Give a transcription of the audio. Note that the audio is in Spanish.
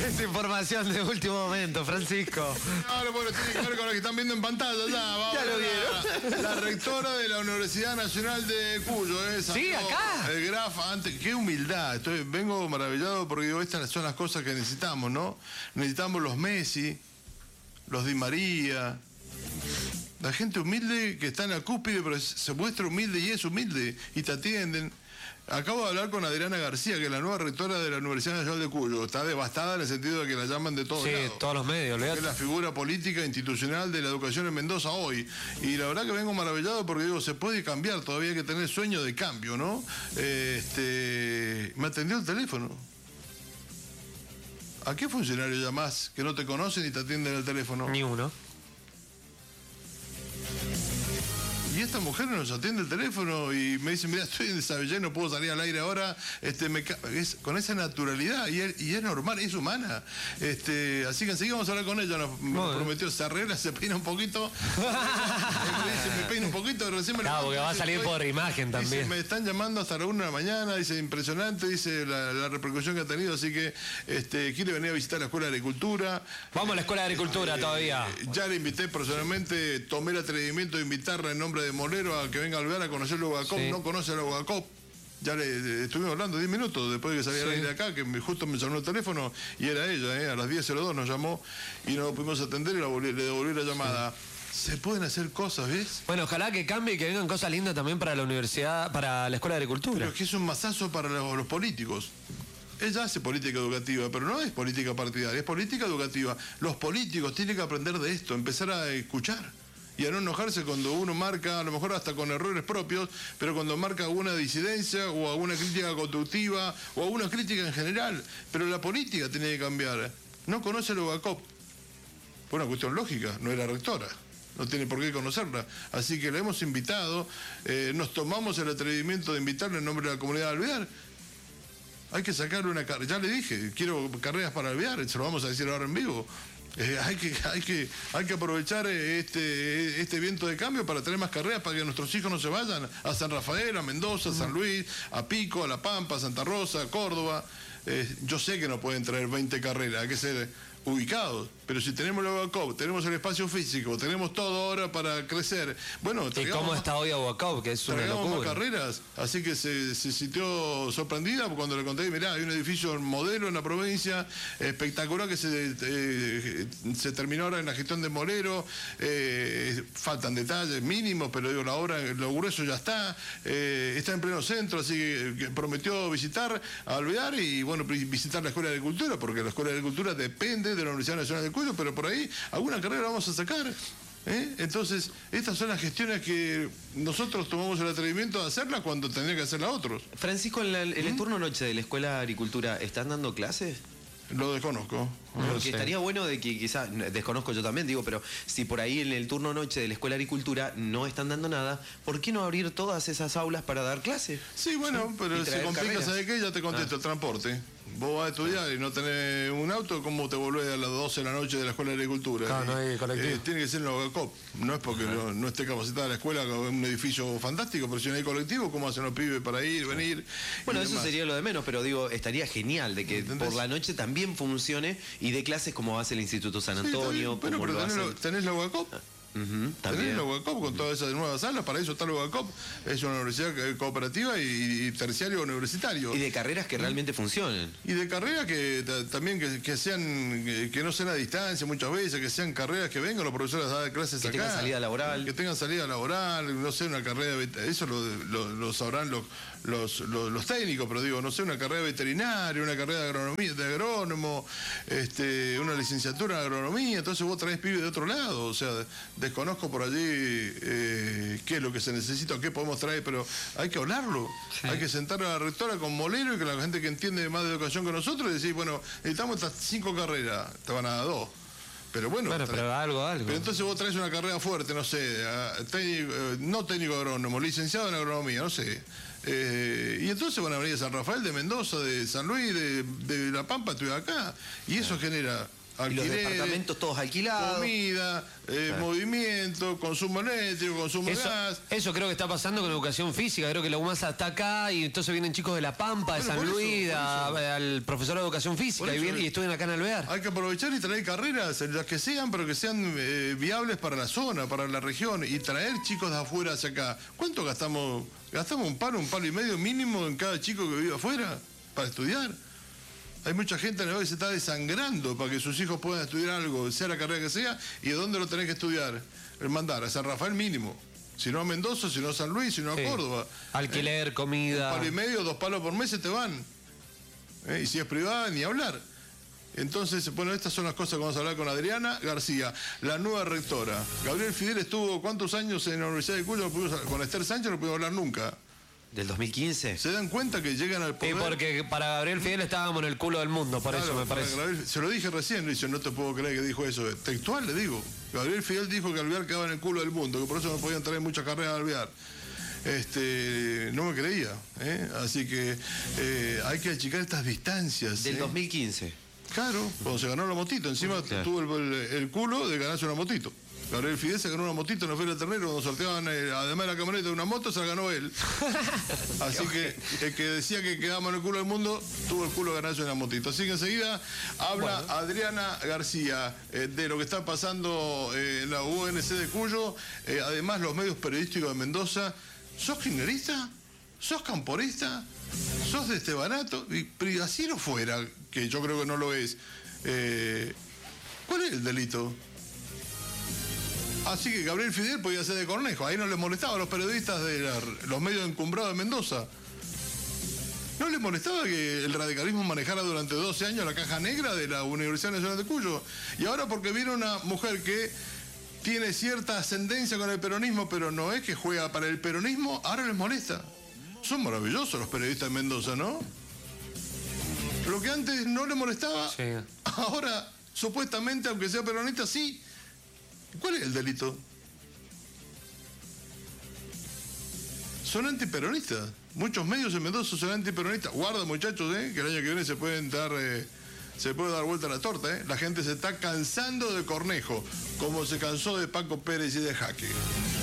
Es información de último momento, Francisco. Ahora, bueno, tiene que ver con lo que están viendo en pantalla ya. Vamos, Ya lo vieron. La rectora de la Universidad Nacional de Cuyo. Sí, acá. El Graf, antes, qué humildad. Vengo maravillado porque digo, estas son las cosas que necesitamos, ¿no? Necesitamos los Messi, los Di María. La gente humilde que está en la cúspide, pero se muestra humilde y es humilde y te atienden. Acabo de hablar con Adriana García, que es la nueva rectora de la Universidad Nacional de Cuyo. Está devastada en el sentido de que la llaman de todos lados. Sí, todos los medios. Es la figura política institucional de la educación en Mendoza hoy. Y la verdad que vengo maravillado porque digo, se puede cambiar, todavía hay que tener sueño de cambio, ¿no? Me atendió el teléfono. ¿A qué funcionario llamás que no te conocen y te atienden el teléfono? Ni uno. Y esta mujer nos atiende el teléfono y me dice, mira, estoy en Desabellé, no puedo salir al aire ahora, con esa naturalidad, y es normal, es humana. Así que enseguida vamos a hablar con ella, nos prometió, se arregla, se peina un poquito. Me peina un poquito, recién me claro, porque va a salir por imagen también. Dice, me están llamando hasta la 1 de la mañana, dice, impresionante, dice la repercusión que ha tenido, así que quiere venir a visitar la Escuela de Agricultura. Vamos a la Escuela de Agricultura todavía. Ya le invité personalmente, tomé el atrevimiento de invitarla en nombre de Molero a que venga a Alvear a conocer la UACOP. Sí. No conoce la UACOP. Ya le estuvimos hablando 10 minutos después de que saliera de acá, que justo me sonó el teléfono y era ella, a las 10:02 nos llamó y no pudimos atender y le devolví la llamada. Sí. Se pueden hacer cosas, ¿ves? Bueno, ojalá que cambie y que vengan cosas lindas también para la universidad, para la Escuela de Agricultura. Pero es que es un mazazo para los políticos. Ella hace política educativa, pero no es política partidaria, es política educativa. Los políticos tienen que aprender de esto, empezar a escuchar. Y a no enojarse cuando uno marca, a lo mejor hasta con errores propios, pero cuando marca alguna disidencia o alguna crítica constructiva o alguna crítica en general. Pero la política tiene que cambiar. No conoce la UACOP. Por una cuestión lógica, no era rectora. No tiene por qué conocerla. Así que la hemos invitado, nos tomamos el atrevimiento de invitarla en nombre de la comunidad de Alvear. Hay que sacarle una carrera. Ya le dije, quiero carreras para Alvear, se lo vamos a decir ahora en vivo. Hay que aprovechar este viento de cambio para tener más carreras para que nuestros hijos no se vayan a San Rafael, a Mendoza, a San Luis, a Pico, a La Pampa, a Santa Rosa, a Córdoba. Yo sé que no pueden traer 20 carreras, hay que ser ubicados, pero si tenemos la UACOP, tenemos el espacio físico, tenemos todo ahora para crecer. Bueno, ¿y cómo está hoy a UACOP? Que es una locura. Más carreras, así que se sintió sorprendida cuando le conté, mirá, hay un edificio modelo en la provincia, espectacular, que se terminó ahora en la gestión de Molero, faltan detalles mínimos, pero digo, la obra, lo grueso ya está en pleno centro, así que prometió visitar a Alvear y bueno, visitar la Escuela de Agricultura, porque la Escuela de Agricultura depende de la Universidad Nacional del Cuyo, pero por ahí alguna carrera vamos a sacar. Entonces, estas son las gestiones que nosotros tomamos el atrevimiento de hacerlas cuando tendría que hacerlas otros. Francisco, en el turno noche de la Escuela de Agricultura, ¿están dando clases? Lo desconozco. Porque estaría bueno de que quizás, desconozco yo también, digo, pero si por ahí en el turno noche de la Escuela de Agricultura no están dando nada, ¿por qué no abrir todas esas aulas para dar clases? Sí, bueno, pero si complica, ¿sabes qué? Ya te contesto, el transporte. Vos vas a estudiar y no tenés un auto, ¿cómo te volvés a las 12 de la noche de la Escuela de Agricultura? Claro, no hay colectivo. Tiene que ser en la UACOP. No es porque no esté capacitada la escuela con un edificio fantástico, pero si no hay colectivo, ¿cómo hacen los pibes para ir, venir? Bueno, eso sería lo de menos, pero digo, estaría genial de que por la noche también funcione y dé clases como hace el Instituto San Antonio. Sí, bueno, pero tenés la UACOP. Tenés la UACOP con todas esas nuevas salas, para eso está la UACOP, es una universidad cooperativa y terciario universitario. Y de carreras que realmente funcionen. Y de carreras que también que sean, que no sean a distancia muchas veces, que sean carreras que vengan los profesores a dar clases acá. Que tengan salida laboral. Que tengan salida laboral, no sé, una carrera, eso lo sabrán los técnicos, pero digo, no sé, una carrera veterinaria, una carrera de agronomía, de agrónomo, una licenciatura en agronomía, entonces vos traés pibes de otro lado, o sea, desconozco por allí qué es lo que se necesita, qué podemos traer, pero hay que hablarlo. Sí. Hay que sentar a la rectora con Molero y con la gente que entiende más de educación que nosotros y decir, bueno, necesitamos estas 5 carreras, te van a dar 2. Pero bueno, pero algo. Pero entonces vos traes una carrera fuerte, no sé, no técnico agrónomo, licenciado en agronomía, no sé. Y entonces van a venir de San Rafael, de Mendoza, de San Luis, de La Pampa, estoy acá. Y eso genera Y los departamentos todos alquilados. Comida, movimiento, consumo eléctrico, consumo de gas. Eso creo que está pasando con educación física. Creo que la UMASA está acá y entonces vienen chicos de La Pampa, de San Luis, al profesor de educación física y estudian acá en Alvear. Hay que aprovechar y traer carreras, las que sean, pero que sean viables para la zona, para la región, y traer chicos de afuera hacia acá. ¿Cuánto gastamos? Gastamos un palo y medio mínimo en cada chico que vive afuera para estudiar. Hay mucha gente en la que se está desangrando para que sus hijos puedan estudiar algo, sea la carrera que sea, y ¿de dónde lo tenés que estudiar? El mandar a San Rafael mínimo. Si no a Mendoza, si no a San Luis, si no a Córdoba. Alquiler, comida. Un palo y medio, 2 palos por mes se te van. Y si es privada, ni hablar. Entonces, bueno, estas son las cosas que vamos a hablar con Adriana García, la nueva rectora. Gabriel Fidel estuvo ¿cuántos años en la Universidad de Cuyo? Con Esther Sánchez no pudimos hablar nunca. ¿Del 2015? ¿Se dan cuenta que llegan al poder? Y porque para Gabriel Fidel estábamos en el culo del mundo, por eso me parece. Se lo dije recién, le dice, no te puedo creer que dijo eso. Textual le digo. Gabriel Fidel dijo que Alvear quedaba en el culo del mundo, que por eso no podían traer muchas carreras a Alvear. No me creía. Así que hay que achicar estas distancias. Del 2015. Claro, cuando se ganó la motito. Encima tuvo el culo de ganarse una motito. Gabriel Fidel se ganó una motito en la Feria del Ternero, cuando sorteaban, además de la camioneta de una moto, se la ganó él. Así que el que decía que quedábamos en el culo del mundo, tuvo el culo de ganarse una motito. Así que enseguida habla Adriana García de lo que está pasando en la UNC de Cuyo, además los medios periodísticos de Mendoza. ¿Sos kirchnerista? ¿Sos camporista? ¿Sos de Estebanato? Pero así no fuera, que yo creo que no lo es. ¿Cuál es el delito? Así que Gabriel Fidel podía ser de Cornejo. Ahí no les molestaba a los periodistas de los medios encumbrados de Mendoza. ¿No les molestaba que el radicalismo manejara durante 12 años la caja negra de la Universidad Nacional de Cuyo? Y ahora porque viene una mujer que tiene cierta ascendencia con el peronismo, pero no es que juega para el peronismo, ahora les molesta. Son maravillosos los periodistas de Mendoza, ¿no? Lo que antes no les molestaba, ahora supuestamente, aunque sea peronista, sí. ¿Cuál es el delito? Son antiperonistas. Muchos medios en Mendoza son antiperonistas. Guarda, muchachos, que el año que viene se puede dar vuelta la torta. La gente se está cansando de Cornejo, como se cansó de Paco Pérez y de Jaque.